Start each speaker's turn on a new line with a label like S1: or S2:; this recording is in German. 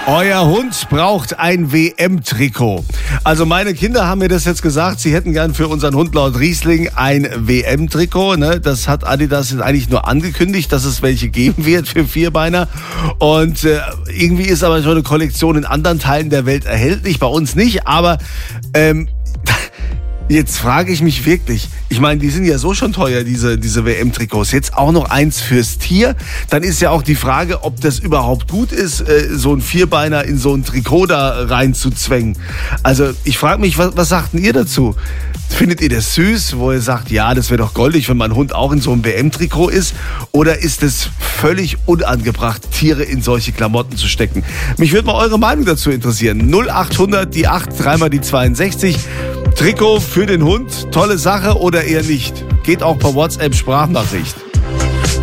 S1: Euer Hund braucht ein WM-Trikot. Also meine Kinder haben mir das jetzt gesagt, sie hätten gern für unseren Hund Lord Riesling ein WM-Trikot. Ne? Das hat Adidas jetzt eigentlich nur angekündigt, dass es welche geben wird für Vierbeiner. Und irgendwie ist aber schon eine Kollektion in anderen Teilen der Welt erhältlich, bei uns nicht. Aber jetzt frage ich mich wirklich, ich meine, die sind ja so schon teuer, diese WM-Trikots. Jetzt auch noch eins fürs Tier. Dann ist ja auch die Frage, ob das überhaupt gut ist, so ein Vierbeiner in so ein Trikot da reinzuzwängen. Also ich frage mich, was sagt denn ihr dazu? Findet ihr das süß, wo ihr sagt, ja, das wäre doch goldig, wenn mein Hund auch in so einem WM-Trikot ist? Oder ist es völlig unangebracht, Tiere in solche Klamotten zu stecken? Mich würde mal eure Meinung dazu interessieren. 0800 die 8, dreimal die 62. Trikot für den Hund, tolle Sache oder eher nicht? Geht auch per WhatsApp Sprachnachricht.